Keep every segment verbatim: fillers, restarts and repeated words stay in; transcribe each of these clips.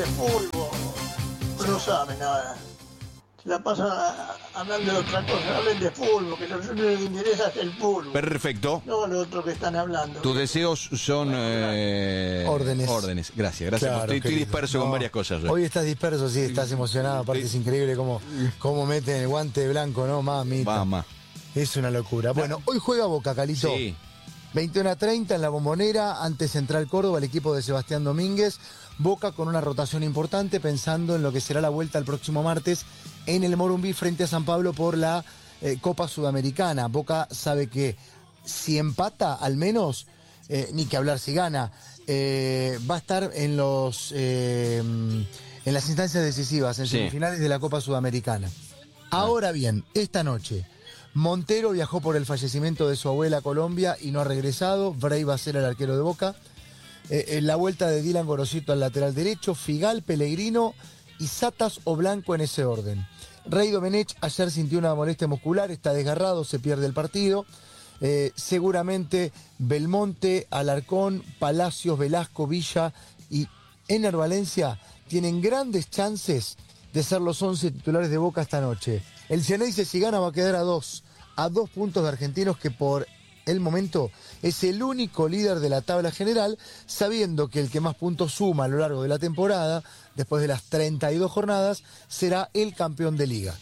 de fútbol, no sabe nada. Se la pasan a- hablando de otra cosa, hablen de fútbol, que lo que les interesa es el fútbol. Perfecto. No lo otro que están hablando. Tus deseos son eh, Órdenes. Órdenes. Gracias, gracias. Claro, estoy, estoy querido. disperso No, con varias cosas. Hoy estás disperso, sí, estás emocionado. Aparte es increíble cómo, cómo meten el guante blanco, ¿no? Mamita. Mamá. Es una locura. Bueno, hoy juega Boca, Calito. Sí. veintiuno a treinta en la Bombonera, ante Central Córdoba, el equipo de Sebastián Domínguez. Boca con una rotación importante, pensando en lo que será la vuelta el próximo martes en el Morumbí frente a San Pablo por la eh, Copa Sudamericana. Boca sabe que si empata, al menos, eh, ni que hablar si gana, eh, va a estar en los eh, en las instancias decisivas, en Sí. semifinales de la Copa Sudamericana. Ahora bien, esta noche, Montero viajó por el fallecimiento de su abuela a Colombia y no ha regresado. Bray va a ser el arquero de Boca. Eh, en la vuelta de Dylan Gorosito al lateral derecho, Figal, Pellegrino y Satas o Blanco en ese orden. Rey Domenech ayer sintió una molestia muscular, está desgarrado, se pierde el partido. Eh, seguramente Belmonte, Alarcón, Palacios, Velasco, Villa y Ener Valencia tienen grandes chances de ser los once titulares de Boca esta noche. El Ceneice, si gana, va a quedar a dos, a dos puntos de Argentinos, que por el momento es el único líder de la tabla general, sabiendo que el que más puntos suma a lo largo de la temporada, después de las treinta y dos jornadas, será el campeón de liga.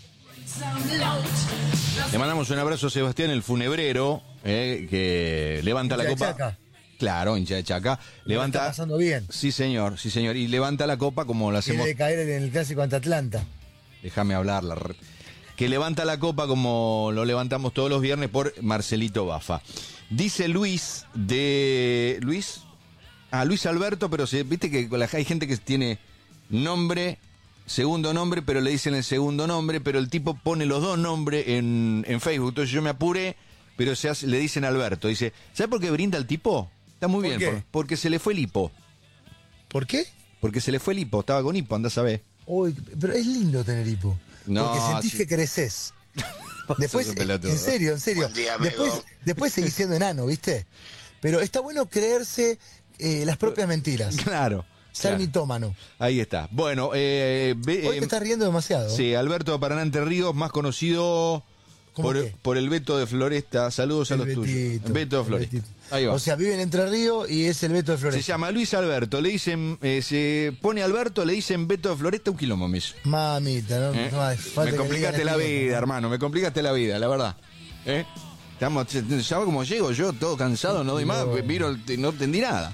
Le mandamos un abrazo a Sebastián, el funebrero, eh, que levanta Hincha la de copa. Chaca. Claro, hincha de Chaca. Levanta. Está pasando bien. Sí, señor, sí, señor. Y levanta la copa como la Quiere hacemos. de caer en el clásico ante Atlanta. Déjame hablar. La... re- Que levanta la copa como lo levantamos todos los viernes por Marcelito Bafa. Dice Luis de. Luis. Ah, Luis Alberto, pero se... viste que hay gente que tiene nombre, segundo nombre, pero le dicen el segundo nombre, pero el tipo pone los dos nombres en, en Facebook. Entonces yo me apuré, pero se hace- le dicen Alberto. Dice, ¿sabe por qué brinda el tipo? Está muy ¿Por bien, qué? por- porque se le fue el hipo. ¿Por qué? Porque se le fue el hipo, estaba con hipo, andás a ver. Uy, pero es lindo tener hipo. No, porque sentís sí. que creces. Después, Sos un pelotudo. en serio, en serio. Buen día, amigo. después, después seguís siendo enano, ¿viste? Pero está bueno creerse eh, las propias mentiras. Claro. Ser claro. mitómano. Ahí está. Bueno, eh, ve- Hoy eh, te estás riendo demasiado. sí, Alberto de Paraná Entre Ríos, más conocido ¿Cómo por, qué? por el Beto de Floresta. Saludos a El los tuyos. Betito, Beto de el Floresta. Betito. Ahí va. O sea, vive en Entre Ríos y es el Beto de se Flores. llama Luis Alberto. Le dicen, eh, se pone Alberto, le dicen Beto de Floresta, un quilombo me hizo. Mamita, ¿no? ¿Eh? no hace falta Me que complicaste digan la este vida, tiempo. hermano. Me complicaste la vida, la verdad. ¿Eh? Estamos, ¿sabes cómo llego yo? Todo cansado, no doy más. No. Miro, no entendí nada.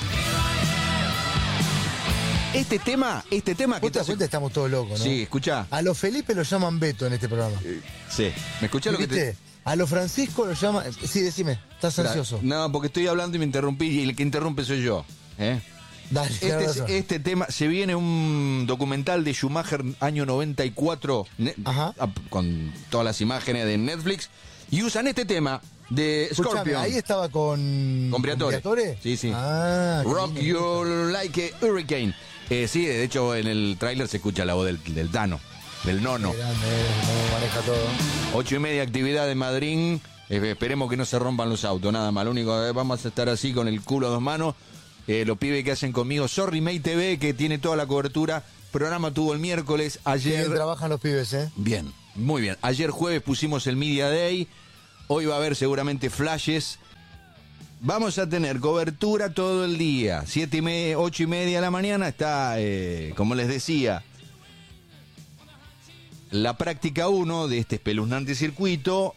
Este tema, este tema que Vos te das te hace- cuenta, estamos todos locos, ¿no? Sí, escuchá. A los Felipe lo llaman Beto en este programa. Sí. ¿Me escuchás lo que ¿Viste? te... A los Francisco lo llaman... Sí, decime, estás ansioso. No, porque estoy hablando y me interrumpí y el que interrumpe soy yo. ¿eh? Dale, tenés Este, razón. este tema, se viene un documental de Schumacher año noventa y cuatro, ne- Ajá. a- con todas las imágenes de Netflix, y usan este tema de Escuchame, Scorpion. ahí estaba con... Con Briatore. Briatore? Sí, sí. Ah, qué Rock lindo. You Like a Hurricane. Eh, sí, de hecho en el tráiler se escucha la voz del, del Tano, del Nono. Qué grande, eh, cómo maneja todo. Ocho y media actividad de Madrid. Eh, esperemos que no se rompan los autos, nada más. Lo único que vamos a estar así con el culo a dos manos. Eh, los pibes que hacen conmigo, Sorry May T V, que tiene toda la cobertura. Programa tuvo el miércoles, Qué ayer. bien trabajan los pibes, ¿eh? Bien, muy bien. Ayer jueves pusimos el Media Day. Hoy va a haber seguramente flashes. Vamos a tener cobertura todo el día. Siete y media, ocho y media de la mañana está, eh, como les decía, la práctica uno de este espeluznante circuito.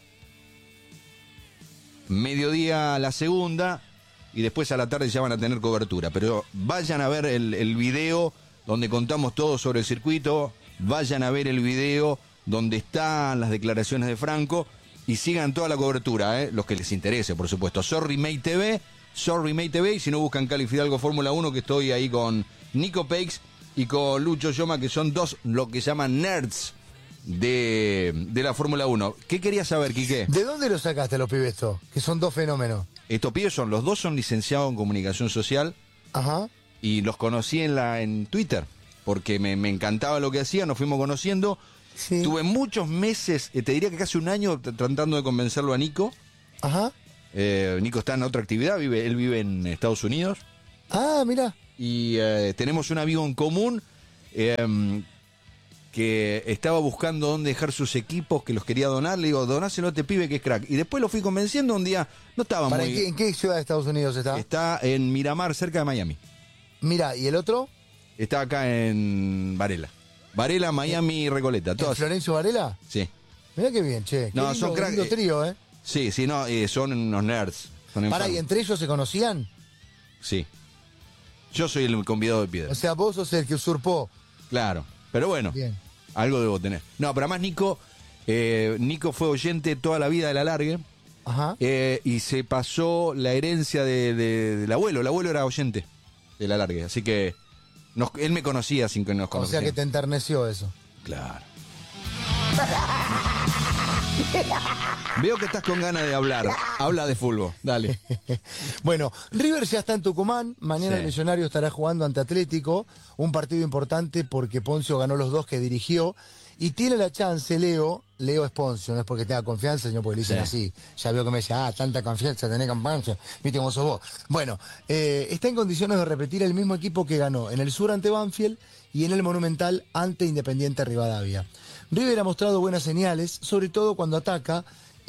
Mediodía la segunda. Y después a la tarde ya van a tener cobertura. Pero vayan a ver el, el video donde contamos todo sobre el circuito. Vayan a ver el video donde están las declaraciones de Franco. Y sigan toda la cobertura, ¿eh? Los que les interese, por supuesto. Sorry May T V, Sorry May T V. Y si no, buscan Cali Fidalgo Fórmula uno, que estoy ahí con Nico Peix y con Lucho Yoma, que son dos, lo que llaman nerds de, de la Fórmula uno. ¿Qué querías saber, Quique? ¿De dónde lo sacaste a los pibes estos? Que son dos fenómenos. Estos pibes son, los dos son licenciados en comunicación social Ajá. y los conocí en la en Twitter porque me, me encantaba lo que hacían, nos fuimos conociendo. Sí. Tuve muchos meses, eh, te diría que casi un año t- tratando de convencerlo a Nico. Ajá. Eh, Nico está en otra actividad, vive, él vive en Estados Unidos Ah, mira. y eh, tenemos un amigo en común eh, que estaba buscando dónde dejar sus equipos, que los quería donar. Le digo, donáselo a este pibe que es crack. Y después lo fui convenciendo un día, no estaba ¿Para muy... ¿en, qué, ¿En qué ciudad de Estados Unidos está? Está en Miramar, cerca de Miami. Mira, ¿y el otro? Está acá en Varela. Varela, Miami, Recoleta. ¿En Todas. Florencio Varela? Sí. Mirá qué bien, che. Qué No, lindo, son crack- lindo trío, ¿eh? Sí, sí, no, eh, son unos nerds. Son Pará, enfermos. ¿y entre ellos se conocían? Sí. Yo soy el convidado de piedra. O sea, vos sos el que usurpó. Claro. Pero bueno, Bien. algo debo tener. No, pero además Nico, eh, Nico fue oyente toda la vida de la Largue. Ajá. Eh, y se pasó la herencia de, de- del abuelo. El abuelo era oyente de la Largue. Así que nos- él me conocía sin que nos O conociera. sea que te enterneció eso. Claro. Veo que estás con ganas de hablar. Habla de fútbol. Dale. Bueno, River ya está en Tucumán. Mañana Sí. el Millonario estará jugando ante Atlético. Un partido importante porque Poncio ganó los dos que dirigió. Y tiene la chance, Leo. Leo es Poncio, no es porque tenga confianza, sino porque le dicen Sí. así. Ya veo que me dice, ah, tanta confianza, tenés confianza. Viste cómo sos vos. Bueno, eh, está en condiciones de repetir el mismo equipo que ganó en el sur ante Banfield y en el Monumental ante Independiente Rivadavia. River ha mostrado buenas señales, sobre todo cuando ataca,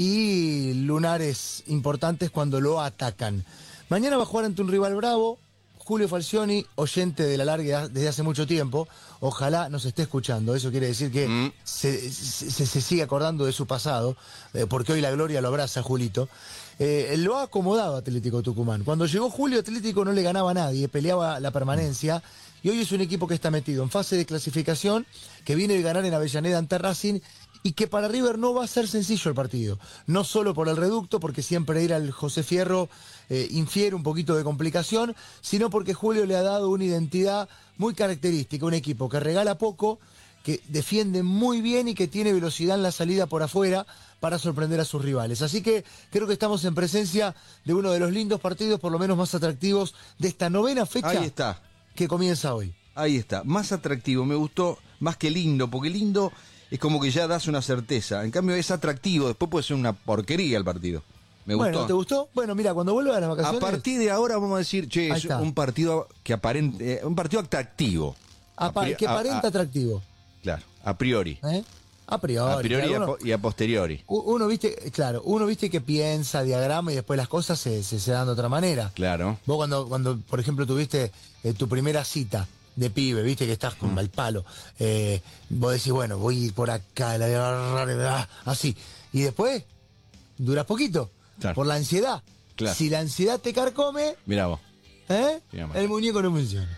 y lunares importantes cuando lo atacan. Mañana va a jugar ante un rival bravo, Julio Falcioni, oyente de la Largue desde hace mucho tiempo. Ojalá nos esté escuchando. Eso quiere decir que Mm. se, se- se sigue acordando de su pasado, eh, porque hoy la gloria lo abraza, Julito. Eh, lo ha acomodado Atlético Tucumán. Cuando llegó Julio, Atlético no le ganaba a nadie, peleaba la permanencia. Y hoy es un equipo que está metido en fase de clasificación, que viene de ganar en Avellaneda ante Racing, y que para River no va a ser sencillo el partido. No solo por el reducto, porque siempre ir al José Fierro eh, infiere un poquito de complicación, sino porque Julio le ha dado una identidad muy característica, un equipo que regala poco, que defiende muy bien y que tiene velocidad en la salida por afuera para sorprender a sus rivales. Así que creo que estamos en presencia de uno de los lindos partidos, por lo menos más atractivos, de esta novena fecha Ahí está. que comienza hoy. Ahí está. Más atractivo. Me gustó más que lindo. Porque lindo es como que ya das una certeza. En cambio es atractivo. Después puede ser una porquería el partido. Me gustó. Bueno, ¿te gustó? Bueno, mira, cuando vuelva a las A vacaciones... partir de ahora vamos a decir, che, Ahí es está. un partido que aparente, eh, un partido atractivo. apa- A pri- que a- aparenta a- atractivo. Claro, a priori. ¿eh? A priori. A priori y a, claro, uno- po- y a posteriori. u- Uno, viste, claro, uno viste que piensa, diagrama y después las cosas se, se, se dan de otra manera. Claro. Vos cuando, cuando por ejemplo, tuviste eh, tu primera cita de pibe, viste que estás Mm. con el palo, eh, vos decís, bueno, voy a ir por acá, la voy a agarrar, ah, así. Y después, duras poquito, Claro. por la ansiedad. Claro. Si la ansiedad te carcome, Mirá vos. ¿eh? Bien, man. el muñeco no funciona.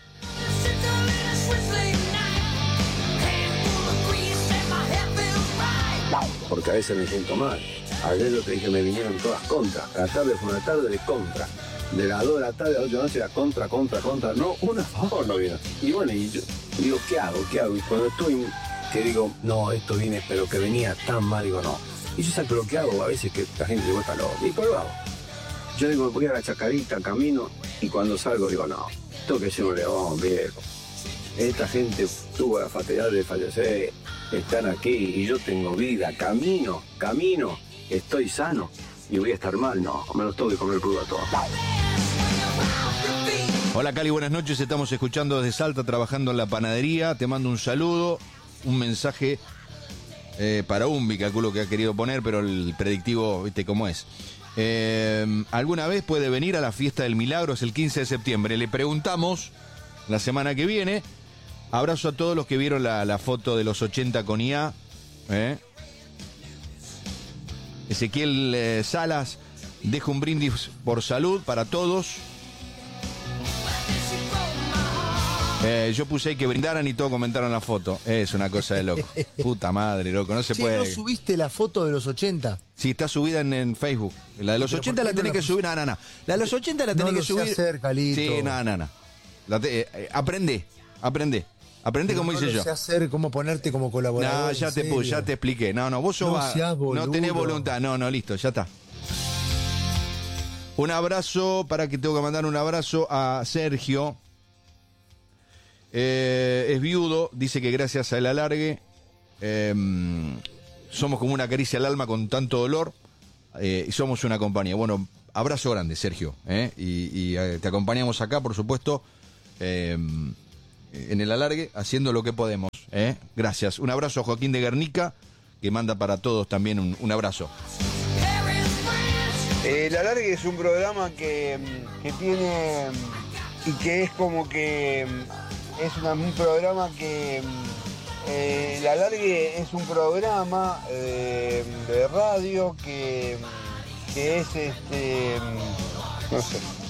Porque a veces me siento mal. Ayer yo te dije, me vinieron todas contras. La tarde fue una tarde de contra. De las dos de la tarde a las ocho de la noche era contra, contra, contra. No, una a favor no vino. Y bueno, y yo digo, ¿qué hago? ¿Qué hago? Y cuando estoy, que digo, no, esto viene, pero que venía tan mal, digo, no. Y yo saco lo que hago, a veces que la gente digo, está loco. Y pues lo hago. Yo digo, voy a la chacarita, camino, y cuando salgo digo, no, tengo que ser un león, viejo. Esta gente tuvo la fatalidad de fallecer, están aquí y yo tengo vida, camino, camino, estoy sano y voy a estar mal, no, me los tengo que comer crudo a todos. Hola Cali, buenas noches. Estamos escuchando desde Salta, trabajando en la panadería. Te mando un saludo, un mensaje eh, para Umbi, calculo que ha querido poner, pero el predictivo, viste cómo es. Eh, ¿Alguna vez puede venir a la fiesta del Milagro? Es el quince de septiembre. Le preguntamos la semana que viene. Abrazo a todos los que vieron la, la foto de los ochenta con I A. ¿eh? Ezequiel eh, Salas deja un brindis por salud para todos. Eh, yo puse ahí que brindaran y todos comentaron la foto. Es una cosa de loco. Puta madre, loco, no se Che, puede. ¿no subiste la foto de los ochenta? Sí, está subida en, en Facebook. La de los Pero ochenta ¿por la qué tenés no que la subir. No, no, no. La de los ochenta la No tenés lo que sé subir. hacer, Calito. Sí, no, no, no. La te- eh, eh, aprendé, aprendé. Aprendé como no hice lo yo. sé hacer, cómo ponerte como colaborador. No, ya en te serio. puse, ya te expliqué. No, no, vos sos No va- seas no boludo. tenés voluntad. No, no, listo, ya está. Un abrazo, para que tengo que mandar un abrazo a Sergio. Eh, es viudo, dice que gracias a el alargue eh, somos como una caricia al alma con tanto dolor eh, y somos una compañía. Bueno, abrazo grande, Sergio, ¿eh? y, y eh, te acompañamos acá, por supuesto. Eh, en el alargue haciendo lo que podemos. ¿eh? Gracias. Un abrazo a Joaquín de Guernica, que manda para todos también un, un abrazo. El alargue es un programa que, que tiene y que es como que es una, un programa que eh, el alargue es un programa eh, de radio que, que es este no sé